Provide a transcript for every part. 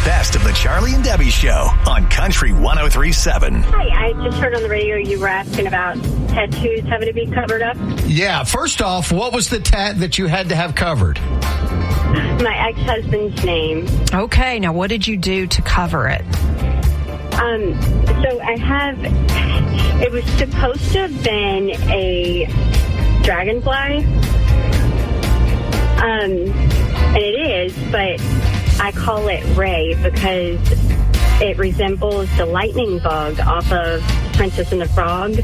best of the Charlie and Debbie Show on Country 103.7. Hi, I just heard on the radio you were asking about tattoos having to be covered up. Yeah, first off, what was the tat that you had to have covered? My ex-husband's name. Okay, now what did you do to cover it? So it was supposed to have been a dragonfly. And it is, but I call it Ray because it resembles the lightning bug off of Princess and the Frog.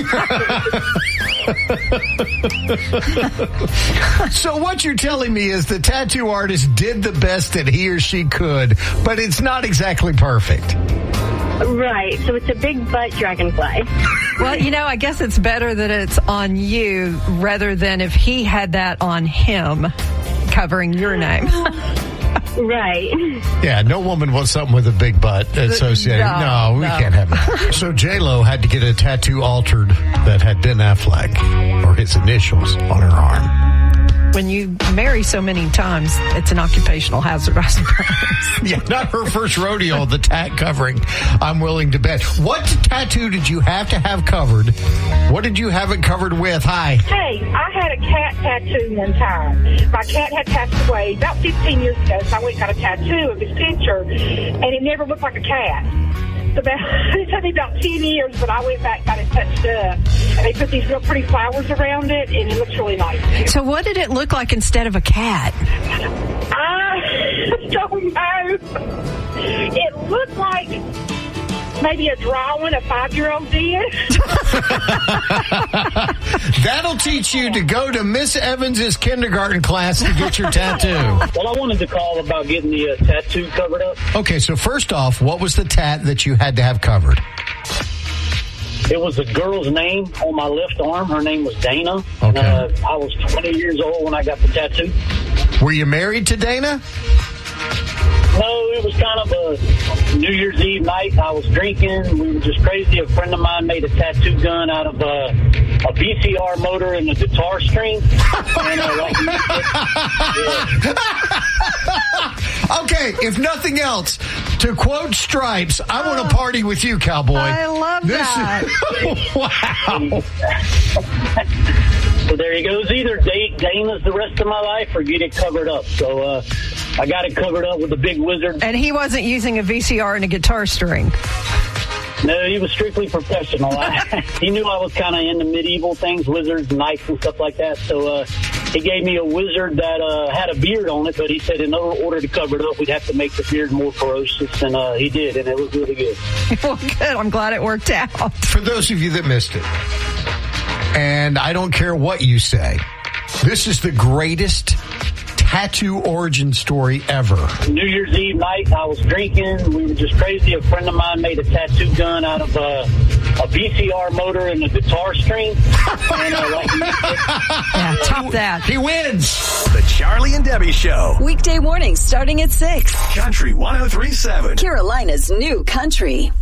So what you're telling me is the tattoo artist did the best that he or she could, but it's not exactly perfect. Right, so it's a big butt dragonfly. Well, I guess it's better that it's on you rather than if he had that on him covering your name. Right. Yeah, no woman wants something with a big butt associated. No, we can't have that. So J-Lo had to get a tattoo altered that had Ben Affleck, or his initials, on her arm. When you marry so many times, it's an occupational hazard, I suppose. Yeah, not her first rodeo, the tat covering, I'm willing to bet. What tattoo did you have to have covered? What did you have it covered with? Hi. Hey, I had a cat tattoo one time. My cat had passed away about 15 years ago, so I went and got a tattoo of his picture, and it never looked like a cat. So it took me about 10 years, but I went back and got it touched up. And they put these real pretty flowers around it, and it looks really nice. So what did it look like instead of a cat? I don't know. It looked like maybe a drawing a 5-year-old did. That'll teach you to go to Miss Evans's kindergarten class to get your tattoo. Well, I wanted to call about getting the tattoo covered up. Okay, so first off, what was the tat that you had to have covered? It was a girl's name on my left arm. Her name was Dana. Okay. And, I was 20 years old when I got the tattoo. Were you married to Dana? No, it was kind of a New Year's Eve night. I was drinking. We were just crazy. A friend of mine made a tattoo gun out of a VCR motor and a guitar string. And, Okay, if nothing else, to quote Stripes, I want to party with you, cowboy. I love that. Wow. So there he goes. Either date Dana's the rest of my life or get it covered up. So I got it covered up with a big wizard. And he wasn't using a VCR and a guitar string. No, he was strictly professional. He knew I was kind of into medieval things, wizards, knights, and stuff like that. So he gave me a wizard that had a beard on it, but he said in order to cover it up, we'd have to make the beard more ferocious, and he did, and it was really good. Well, good. I'm glad it worked out. For those of you that missed it, and I don't care what you say, this is the greatest tattoo origin story ever. New Year's Eve night, I was drinking. We were just crazy. A friend of mine made a tattoo gun out of a VCR motor and a guitar string. And, yeah, top that. He wins. The Charlie and Debbie Show. Weekday mornings starting at 6. Country 103.7. Carolina's new country.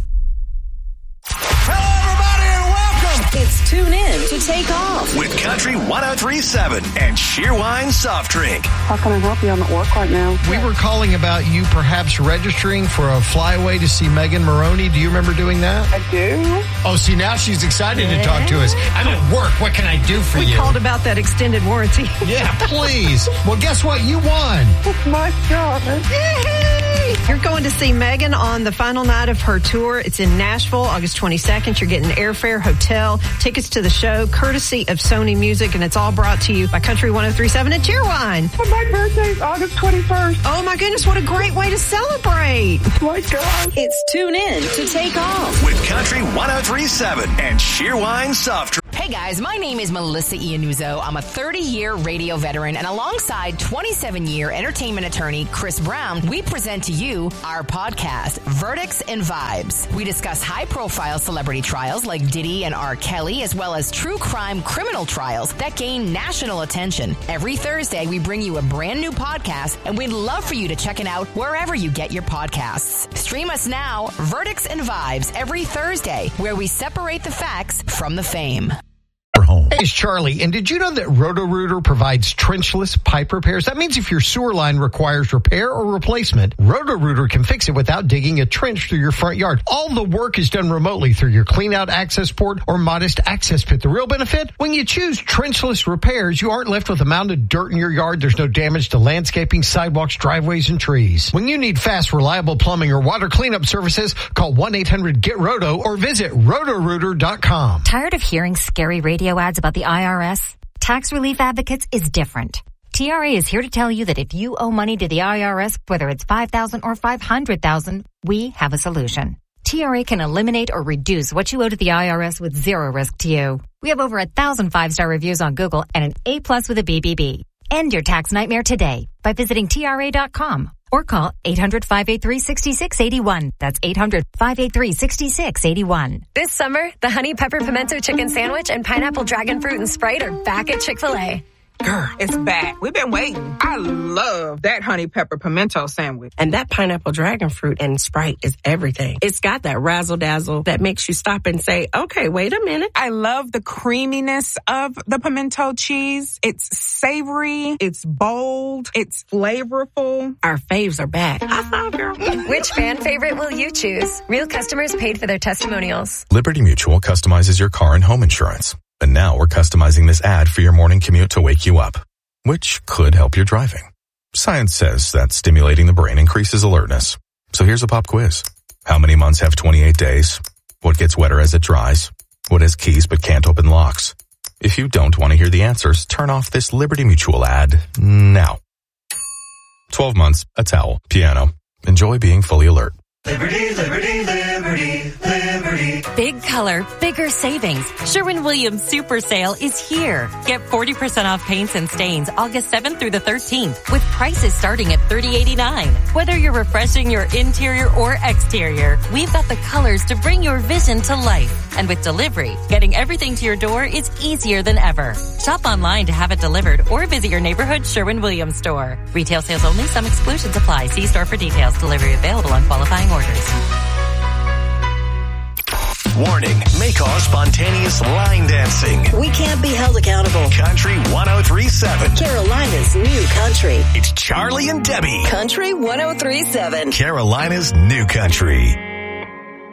Hello, everybody, and welcome. It's Tune In to Take Off. With Country 103.7 and Shearwine Soft Drink. How can I help you? I'm at work right now. We were calling about you perhaps registering for a flyaway to see Megan Maroney. Do you remember doing that? I do. Oh, see, now she's excited to talk to us. I'm at work. What can I do for you? We called about that extended warranty. Yeah, please. Well, guess what? You won. My God. Yay! You're going to see Megan on the final night of her tour. It's in Nashville, August 22nd. You're getting airfare, hotel, tickets to the show, courtesy of Sony Music, and it's all brought to you by Country 103.7 and Cheerwine. My birthday is August 21st. Oh, my goodness, what a great way to celebrate. My God. It's Tune In to Take Off. With Country 103.7 and Shearwine Soft Drink. Hey guys, my name is Melissa Iannuzzo. I'm a 30-year radio veteran, and alongside 27-year entertainment attorney Chris Brown, we present to you our podcast, Verdicts and Vibes. We discuss high-profile celebrity trials like Diddy and R. Kelly, as well as true crime criminal trials that gain national attention. Every Thursday, we bring you a brand new podcast, and we'd love for you to check it out wherever you get your podcasts. Stream us now, Verdicts and Vibes, every Thursday, where we separate the facts from the fame. Home. It's Charlie, and did you know that Roto-Rooter provides trenchless pipe repairs? That means if your sewer line requires repair or replacement, Roto-Rooter can fix it without digging a trench through your front yard. All the work is done remotely through your clean-out access port or modest access pit. The real benefit? When you choose trenchless repairs, you aren't left with a mound of dirt in your yard. There's no damage to landscaping, sidewalks, driveways, and trees. When you need fast, reliable plumbing or water cleanup services, call 1-800-GET-ROTO or visit rotorooter.com. Tired of hearing scary radio ads about the IRS? Tax Relief Advocates is different. TRA is here to tell you that if you owe money to the IRS, whether it's $5,000 or $500,000, we have a solution. TRA can eliminate or reduce what you owe to the IRS with zero risk to you. We have over 1,000 5-star reviews on Google and an A+ with a BBB. End your tax nightmare today by visiting TRA.com or call 800-583-6681. That's 800-583-6681. This summer, the Honey Pepper Pimento Chicken Sandwich and Pineapple Dragon Fruit and Sprite are back at Chick-fil-A. Girl, it's back. We've been waiting. I love that honey pepper pimento sandwich. And that pineapple dragon fruit and Sprite is everything. It's got that razzle dazzle that makes you stop and say, okay, wait a minute. I love the creaminess of the pimento cheese. It's savory. It's bold. It's flavorful. Our faves are back. High five, girl. Which fan favorite will you choose? Real customers paid for their testimonials. Liberty Mutual customizes your car and home insurance. And now we're customizing this ad for your morning commute to wake you up, which could help your driving. Science says that stimulating the brain increases alertness. So here's a pop quiz. How many months have 28 days? What gets wetter as it dries? What has keys but can't open locks? If you don't want to hear the answers, turn off this Liberty Mutual ad now. 12 months, a towel, piano. Enjoy being fully alert. Liberty, liberty, liberty, liberty. Big color, bigger savings. Sherwin-Williams Super Sale is here. Get 40% off paints and stains August 7th through the 13th with prices starting at $30.89. Whether you're refreshing your interior or exterior, we've got the colors to bring your vision to life. And with delivery, getting everything to your door is easier than ever. Shop online to have it delivered or visit your neighborhood Sherwin-Williams store. Retail sales only. Some exclusions apply. See store for details. Delivery available on qualifying orders. Warning, may cause spontaneous line dancing. We can't be held accountable. Country 103.7. Carolina's new country. It's Charlie and Debbie. Country 103.7. Carolina's new country.